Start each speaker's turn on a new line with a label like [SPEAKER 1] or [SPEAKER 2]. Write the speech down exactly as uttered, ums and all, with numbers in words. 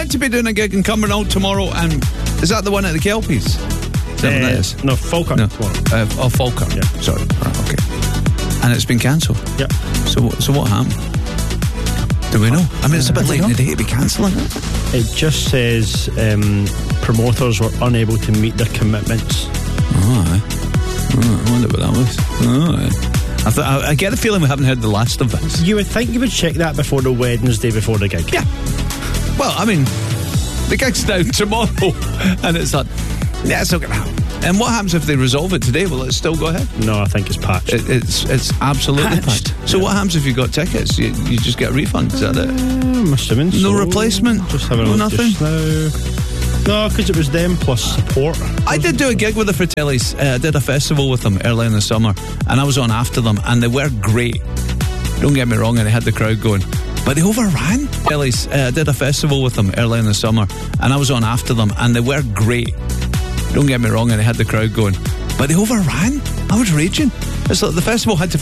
[SPEAKER 1] meant to be doing a gig in Cumbernauld tomorrow, and is that the one at the Kelpies? Is that
[SPEAKER 2] uh,
[SPEAKER 1] what that is?
[SPEAKER 2] No, Falkirk
[SPEAKER 1] No.
[SPEAKER 2] tomorrow.
[SPEAKER 1] Uh, oh, Falkirk.
[SPEAKER 2] Yeah.
[SPEAKER 1] Sorry. Right, okay. And it's been cancelled.
[SPEAKER 2] Yeah.
[SPEAKER 1] So, so what happened? Do we know? I mean, it's a bit
[SPEAKER 2] Uh,
[SPEAKER 1] late in the day to be cancelling it.
[SPEAKER 2] It just says um, promoters were unable to meet their commitments.
[SPEAKER 1] Oh, aye. Oh, I wonder what that was. Oh, aye. I, th- I, I get the feeling we haven't heard the last of this.
[SPEAKER 2] You would think you would check that before the Wednesday before the gig.
[SPEAKER 1] Yeah. Well, I mean, the gig's down tomorrow, and it's like, yeah, it's not going to happen. And what happens if they resolve it today? Will it still go ahead?
[SPEAKER 2] No, I think it's patched.
[SPEAKER 1] It, it's it's absolutely
[SPEAKER 2] Patched.
[SPEAKER 1] patched. So
[SPEAKER 2] Yeah.
[SPEAKER 1] what happens if you got tickets? You, you just get a refund? Is that it?
[SPEAKER 2] I'm assuming
[SPEAKER 1] No
[SPEAKER 2] so.
[SPEAKER 1] replacement?
[SPEAKER 2] Just having a
[SPEAKER 1] No
[SPEAKER 2] look
[SPEAKER 1] nothing?
[SPEAKER 2] just now. No, because it was them plus support.
[SPEAKER 1] I did do a gig with the Fratellis. Uh, I did a festival with them early in the summer, and I was on after them, and they were great. Don't get me wrong, and they had the crowd going, but they overran. Fratellis. Uh, I did a festival with them early in the summer, and I was on after them, and they were great. Don't get me wrong, and they had the crowd going, but they overran. I was raging. It's like the festival had to